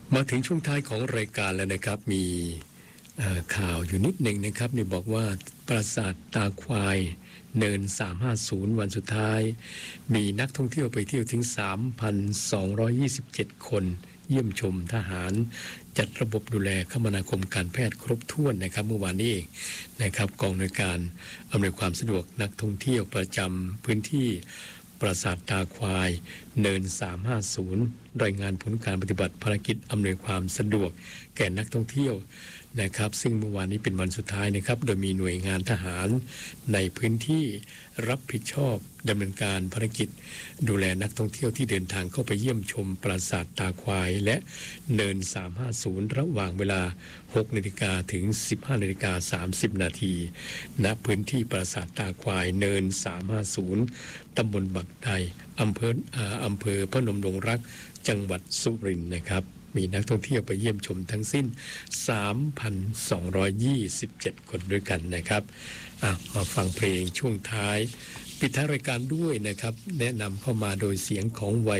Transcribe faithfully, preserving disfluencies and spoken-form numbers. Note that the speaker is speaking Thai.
มาถึงช่วงท้ายของรายการแล้วนะครับมีข่าวอยู่นิดหนึ่งนะครับนี่บอกว่าปราสาทตาควายเนินสามห้าศูนย์วันสุดท้ายมีนักท่องเที่ยวไปเที่ยวถึง สามพันสองร้อยยี่สิบเจ็ด คนเยี่ยมชมทหารจัดระบบดูแลคมนาคมการแพทย์ครบถ้วนนะครับเมื่อวานนี้เองนะครับกองอำนวยการอำนวยความสะดวกนักท่องเที่ยวประจำพื้นที่ปราสาทตาควายเนินสามห้าศูนย์รายงานผลการปฏิบัติภารกิจอำนวยความสะดวกแก่นักท่องเที่ยวนะครับซึ่งเมื่อวานนี้เป็นวันสุดท้ายนะครับโดยมีหน่วยงานทหารในพื้นที่รับผิดชอบดำเนินการภารกิจดูแลนักท่องเที่ยวที่เดินทางเข้าไปเยี่ยมชมปราสาทตาควายและเนินสามห้าศูนย์ระหว่างเวลา หกนาฬิกา ถึง สิบห้านาฬิกาสามสิบ นาทีณพื้นที่ปราสาทตาควายเนินสามห้าศูนย์ตำบลบักไดอำเภออำเภอพนมดงรักจังหวัดสุรินทร์นะครับมีนักท่องเที่ยวไปเยี่ยมชมทั้งสิ้น สามพันสองร้อยยี่สิบเจ็ด คนด้วยกันนะครับมาฟังเพลงช่วงท้ายปิดท้ายรายการด้วยนะครับแนะนำเข้ามาโดยเสียงของวัย